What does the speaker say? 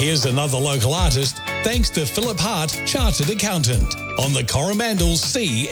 Here's another local artist thanks to Philip Hart, Chartered Accountant, on the Coromandel CFM.